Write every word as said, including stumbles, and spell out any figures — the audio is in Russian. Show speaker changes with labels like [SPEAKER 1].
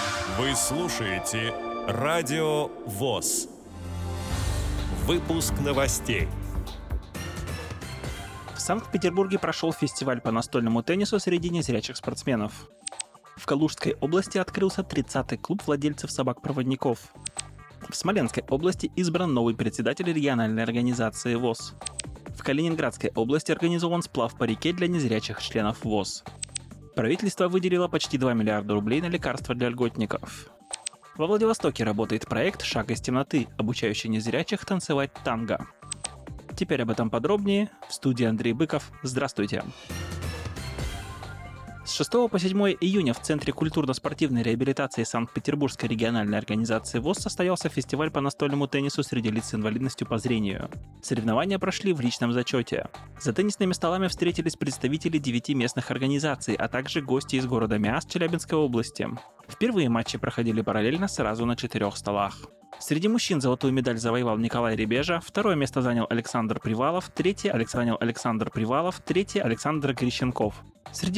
[SPEAKER 1] Вы слушаете Радио ВОС. Выпуск новостей.
[SPEAKER 2] В Санкт-Петербурге прошел фестиваль по настольному теннису среди незрячих спортсменов. В Калужской области открылся тридцатый клуб владельцев собак-проводников. В Смоленской области избран новый председатель региональной организации ВОС. В Калининградской области организован сплав по реке для незрячих членов ВОС. Правительство выделило почти два миллиарда рублей на лекарства для льготников. Во Владивостоке работает проект «Шаг из темноты», обучающий незрячих танцевать танго. Теперь об этом подробнее. В студии Андрей Быков. Здравствуйте. С шестого по седьмое июня в Центре культурно-спортивной реабилитации Санкт-Петербургской региональной организации ВОС состоялся фестиваль по настольному теннису среди лиц с инвалидностью по зрению. Соревнования прошли в личном зачете. За теннисными столами встретились представители девяти местных организаций, а также гости из города Миасс Челябинской области. Впервые матчи проходили параллельно сразу на четырех столах. Среди мужчин золотую медаль завоевал Николай Ребежа, второе место занял Александр Привалов, третье занял Александр Привалов, третье Александр Грищенков. Среди